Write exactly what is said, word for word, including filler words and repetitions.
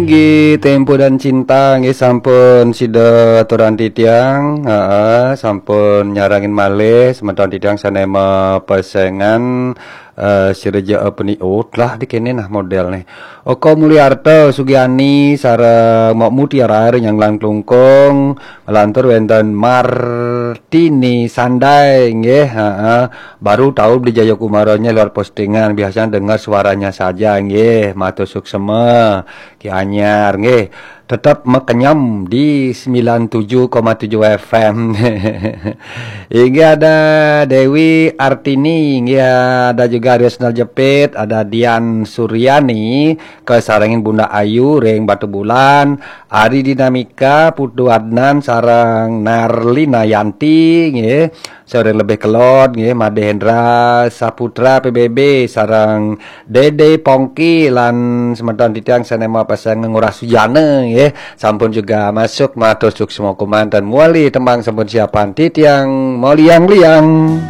Nggih, Tempo dan Cinta nggih sampun sida aturan titiang, heeh, sampun nyarangin malih semeton titiang sanema pasengan eh sireja peniut lah dikene nah model nih. Oko Mulyaarta Sugiani sareng Mok Mutiara yang langklungkung melantur wonten Martini Sandai nggih, heeh. Baru tahu beli Jayakumaranya luar postingan, biasanya dengar suaranya saja nggih, matur suksema. Ki Anyar nggih, tetap mekenyam di sembilan puluh tujuh koma tujuh F M. Ini ada Dewi Artini, nggih ada juga Resnal Jepit, ada Dian Suryani, kesarengin Bunda Ayu, Reng Batu Bulan, Ari Dinamika, Putu Adnan, sarang Narlina Yanti, nggih. Sore lebih kelot nggih Made Hendra Saputra P B B sarang Dede Pongki lan semeton titiang sanema pasang Ngurah Sujana nggih sampun juga masuk matur suksma kumantan muali tembang sampun siapan titiang moliang liang.